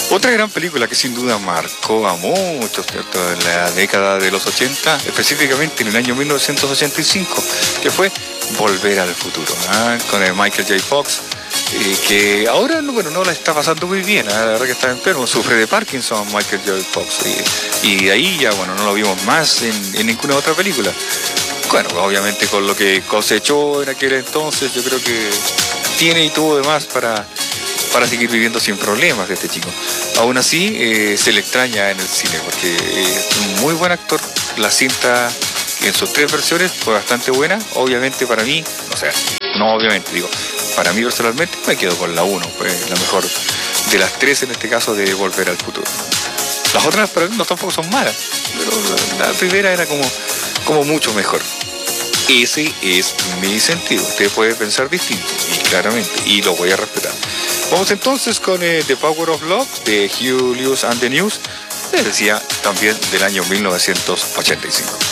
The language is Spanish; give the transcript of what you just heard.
Otra gran película que sin duda marcó a muchos, ¿cierto?, en la década de los 80, específicamente en el año 1985, que fue Volver al Futuro, con el Michael J. Fox, que ahora no la está pasando muy bien, la verdad que está enfermo, sufre de Parkinson Michael J. Fox, y de ahí ya no lo vimos más en ninguna otra película. Bueno, obviamente con lo que cosechó en aquel entonces, yo creo que tiene y tuvo de más para seguir viviendo sin problemas de este chico. Aún así, se le extraña en el cine porque es un muy buen actor. La cinta en sus 3 versiones fue bastante buena. Obviamente para mí, para mí personalmente me quedo con la 1, pues la mejor de las 3 en este caso de Volver al Futuro. Las otras para mí tampoco son malas, pero la primera era como mucho mejor. Ese es mi sentido. Usted puede pensar distinto, y claramente, y lo voy a respetar. Vamos entonces con The Power of Love de Hugh Lewis and the News, les decía, también del año 1985.